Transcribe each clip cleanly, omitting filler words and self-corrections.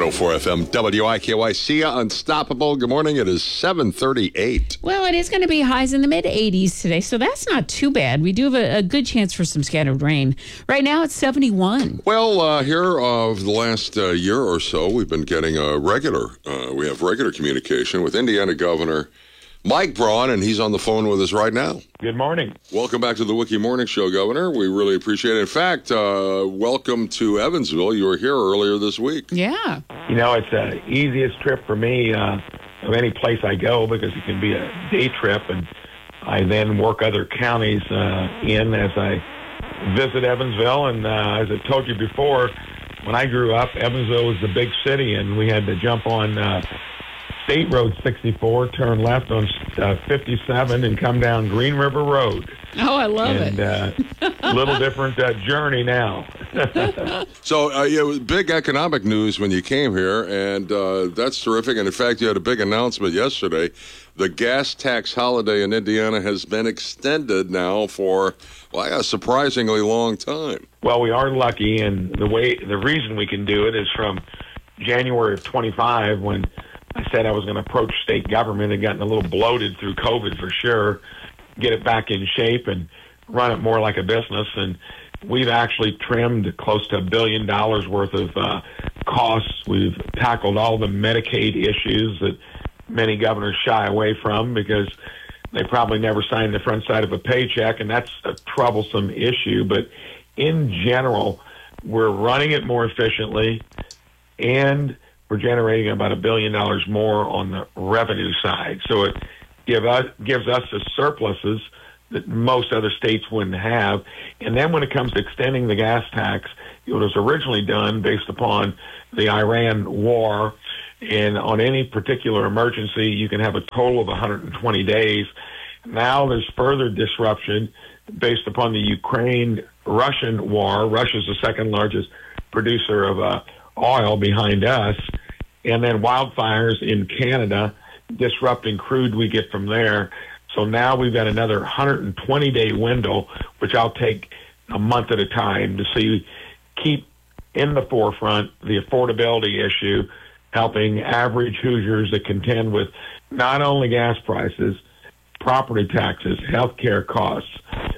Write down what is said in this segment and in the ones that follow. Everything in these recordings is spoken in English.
104 FM WIKY. See ya, Unstoppable. Good morning. It is 7:38. Well, it is going to be highs in the mid-80s today, so that's not too bad. We do have a good chance for some scattered rain. Right now, it's 71. Well, here of the last year or so, we've been getting we have regular communication with Indiana Governor Mike Braun, and he's on the phone with us right now. Good morning. Welcome back to the Wiki Morning Show, Governor. We really appreciate it. In fact, welcome to Evansville. You were here earlier this week. Yeah. You know, it's the easiest trip for me of any place I go because it can be a day trip, and I then work other counties in as I visit Evansville. And as I told you before, when I grew up, Evansville was the big city, and we had to jump on State Road 64, turn left on 57, and come down Green River Road. Oh, I love it. And a little different journey now. So, it was big economic news when you came here, and that's terrific. And, in fact, you had a big announcement yesterday. The gas tax holiday in Indiana has been extended now for, a surprisingly long time. Well, we are lucky, and the reason we can do it is from January of 25 when I said I was going to approach state government. It had gotten a little bloated through COVID for sure, get it back in shape and run it more like a business. And we've actually trimmed close to $1 billion worth of costs. We've tackled all the Medicaid issues that many governors shy away from because they probably never signed the front side of a paycheck, and that's a troublesome issue. But in general, we're running it more efficiently, and we're generating about $1 billion more on the revenue side. So it gives us the surpluses that most other states wouldn't have. And then when it comes to extending the gas tax, it was originally done based upon the Iran war. And on any particular emergency, you can have a total of 120 days. Now there's further disruption based upon the Ukraine-Russian war. Russia's the second largest producer of oil behind us, and then wildfires in Canada disrupting crude we get from there. So now we've got another 120-day window, which I'll take a month at a time to keep in the forefront the affordability issue, helping average Hoosiers that contend with not only gas prices, property taxes, healthcare costs,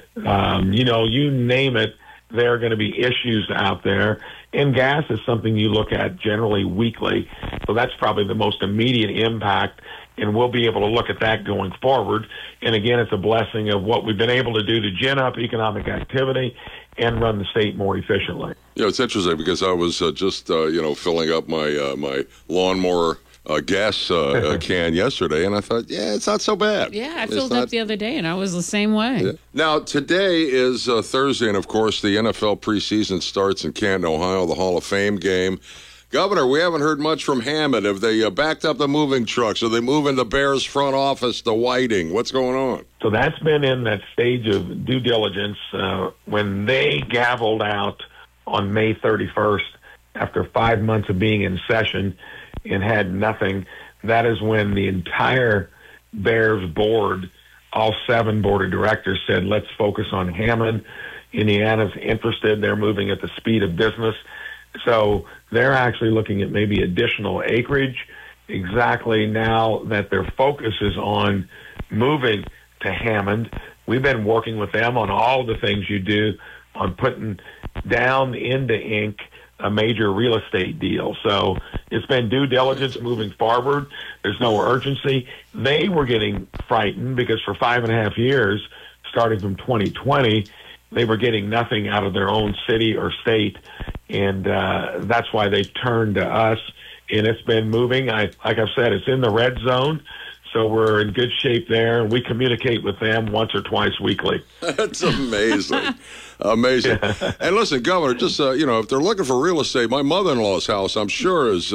you name it, there are going to be issues out there. And gas is something you look at generally weekly. So that's probably the most immediate impact, and we'll be able to look at that going forward. And again, it's a blessing of what we've been able to do to gin up economic activity and run the state more efficiently. It's interesting because I was just, filling up my lawnmower gas can yesterday, and I thought, it's not so bad. Yeah, I filled up the other day, and I was the same way. Yeah. Now, today is Thursday, and, of course, the NFL preseason starts in Canton, Ohio, the Hall of Fame game. Governor, we haven't heard much from Hammond. Have they backed up the moving trucks? Are they moving the Bears front office to Whiting? What's going on? So that's been in that stage of due diligence. When they gavelled out on May 31st, after 5 months of being in session, and had nothing, that is when the entire Bears board, all 7 board of directors, said, let's focus on Hammond. Indiana's interested. They're moving at the speed of business. So they're actually looking at maybe additional acreage. Exactly now that their focus is on moving to Hammond, we've been working with them on all the things you do on putting down into ink a major real estate deal. So it's been due diligence moving forward. There's no urgency. They were getting frightened because for 5.5 years, starting from 2020, they were getting nothing out of their own city or state. And that's why they turned to us. And it's been moving. Like I've said, it's in the red zone. So we're in good shape there. We communicate with them once or twice weekly. That's amazing. Amazing. Yeah. And listen, Governor, just, if they're looking for real estate, my mother-in-law's house, I'm sure, is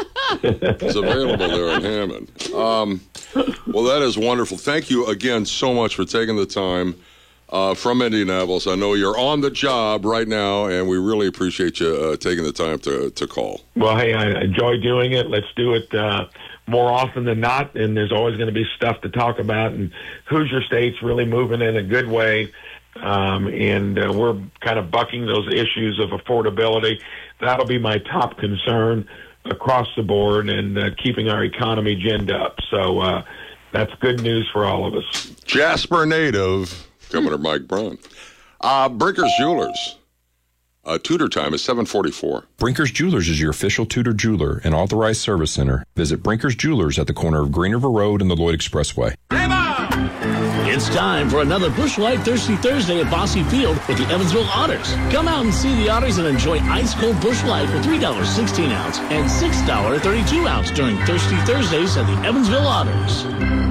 available there in Hammond. Well, that is wonderful. Thank you again so much for taking the time from Indianapolis. I know you're on the job right now, and we really appreciate you taking the time to call. Well, hey, I enjoy doing it. Let's do it more often than not, and there's always going to be stuff to talk about. And Hoosier State's really moving in a good way, and we're kind of bucking those issues of affordability. That'll be my top concern across the board and keeping our economy ginned up. So that's good news for all of us. Jasper native, Governor Mike Braun. Brinker's Jewelers. Tudor time is 7:44. Brinker's Jewelers is your official Tudor jeweler and authorized service center. Visit Brinker's Jewelers at the corner of Green River Road and the Lloyd Expressway. It's time for another Busch Light Thirsty Thursday at Bosse Field with the Evansville Otters. Come out and see the Otters and enjoy ice-cold Busch Light for $3.16 ounce and $6.32 ounce during Thirsty Thursdays at the Evansville Otters.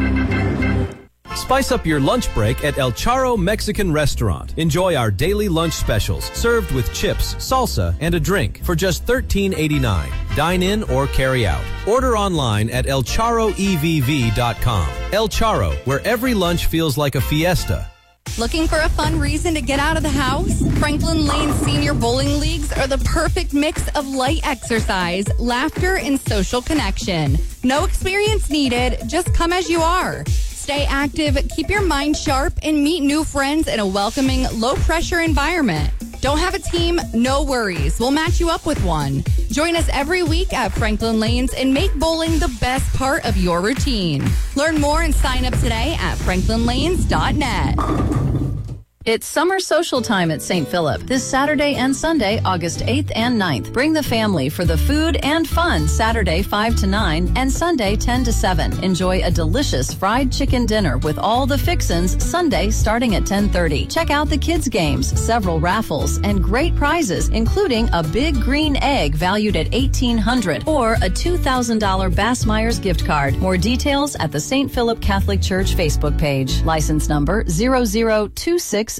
Spice up your lunch break at El Charro Mexican Restaurant. Enjoy our daily lunch specials, served with chips, salsa, and a drink for just $13.89. Dine in or carry out. Order online at elcharroevv.com. El Charro, where every lunch feels like a fiesta. Looking for a fun reason to get out of the house? Franklin Lane Senior Bowling Leagues are the perfect mix of light exercise, laughter, and social connection. No experience needed, just come as you are. Stay active, keep your mind sharp, and meet new friends in a welcoming, low-pressure environment. Don't have a team? No worries. We'll match you up with one. Join us every week at Franklin Lanes and make bowling the best part of your routine. Learn more and sign up today at franklinlanes.net. It's summer social time at St. Philip this Saturday and Sunday, August 8th and 9th. Bring the family for the food and fun Saturday 5 to 9 and Sunday 10 to 7. Enjoy a delicious fried chicken dinner with all the fixins Sunday starting at 10:30. Check out the kids' games, several raffles, and great prizes, including a big green egg valued at $1,800 or a $2,000 Bass Myers gift card. More details at the St. Philip Catholic Church Facebook page. License number 002601.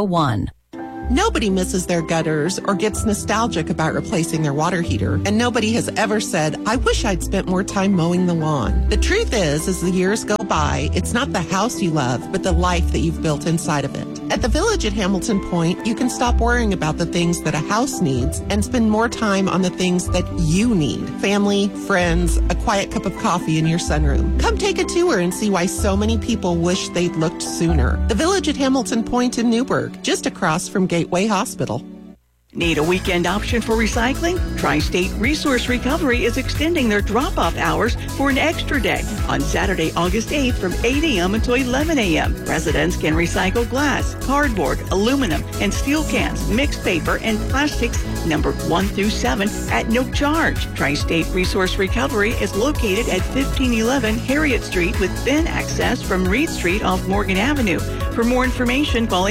Nobody misses their gutters or gets nostalgic about replacing their water heater, and nobody has ever said, I wish I'd spent more time mowing the lawn. The truth is, as the years go by, it's not the house you love, but the life that you've built inside of it. At the Village at Hamilton Point, you can stop worrying about the things that a house needs and spend more time on the things that you need. Family, friends, a quiet cup of coffee in your sunroom. Come take a tour and see why so many people wish they'd looked sooner. The Village at Hamilton Point in Newburgh, just across from Gateway Hospital. Need a weekend option for recycling? Tri-State Resource Recovery is extending their drop-off hours for an extra day on Saturday, August 8th from 8 a.m. until 11 a.m. Residents can recycle glass, cardboard, aluminum, and steel cans, mixed paper, and plastics numbered 1 through 7 at no charge. Tri-State Resource Recovery is located at 1511 Harriet Street with bin access from Reed Street off Morgan Avenue. For more information, call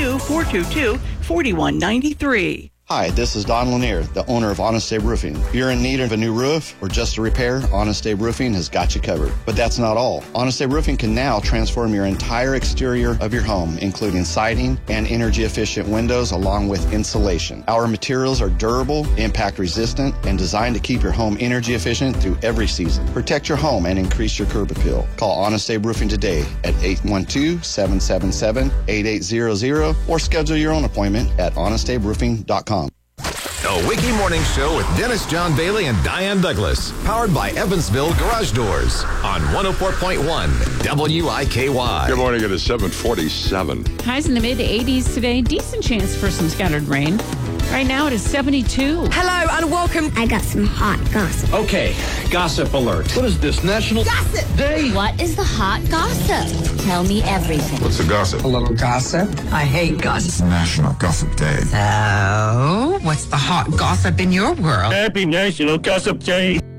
812-422-4193. Hi, this is Don Lanier, the owner of Honest Abe Roofing. If you're in need of a new roof or just a repair, Honest Abe Roofing has got you covered. But that's not all. Honest Abe Roofing can now transform your entire exterior of your home, including siding and energy-efficient windows along with insulation. Our materials are durable, impact-resistant, and designed to keep your home energy-efficient through every season. Protect your home and increase your curb appeal. Call Honest Abe Roofing today at 812-777-8800 or schedule your own appointment at honestaberoofing.com. The Wiki Morning Show with Dennis John Bailey and Diane Douglas. Powered by Evansville Garage Doors on 104.1 WIKY. Good morning. It is 7:47. Highs in the mid-80s today. Decent chance for some scattered rain. Right now it is 72. Hello and welcome. I got some hot gossip. Okay, gossip alert. What is this, National Gossip Day? What is the hot gossip? Tell me everything. What's the gossip? A little gossip. I hate gossip. National Gossip Day. So, what's the hot gossip in your world? Happy National Gossip Day.